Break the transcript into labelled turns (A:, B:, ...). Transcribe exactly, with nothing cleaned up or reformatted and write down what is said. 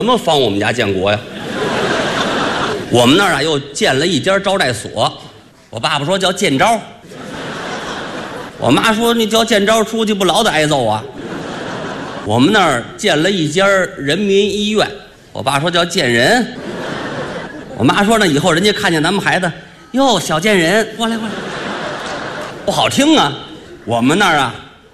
A: 什么防我们家建国呀？我们那儿啊又建了一家招待所，我爸爸说叫建招，我妈说你叫建招出去不老得挨揍啊。我们那儿建了一家人民医院，我爸说叫建人，我妈说呢以后人家看见咱们孩子，哟小建人过来过来，不好听啊。我们那儿啊